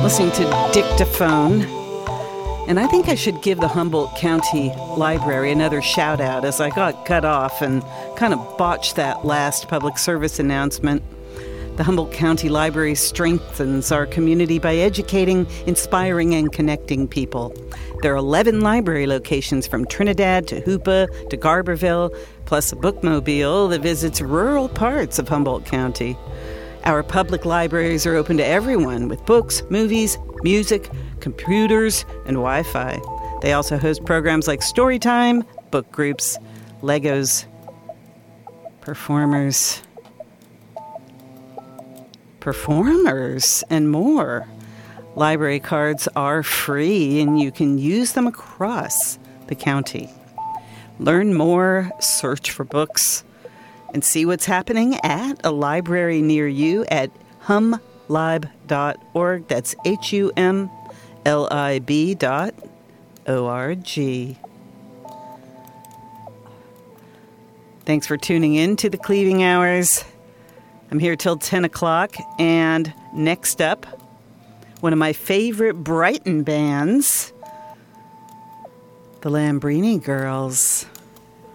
Listening to Dictaphone. And I think I should give the Humboldt County Library another shout out, as I got cut off and kind of botched that last public service announcement. The Humboldt County Library strengthens our community by educating, inspiring, and connecting people. There are 11 library locations from Trinidad to Hoopa to Garberville, plus a bookmobile that visits rural parts of Humboldt County. Our public libraries are open to everyone with books, movies, music, computers, and Wi-Fi. They also host programs like Storytime, book groups, Legos, performers, and more. Library cards are free, and you can use them across the county. Learn more, search for books, and see what's happening at a library near you at humlib.org. That's HUMLIB.org. Thanks for tuning in to the Cleaving Hours. I'm here till 10 o'clock, and next up, one of my favorite Brighton bands, the Lambrini Girls.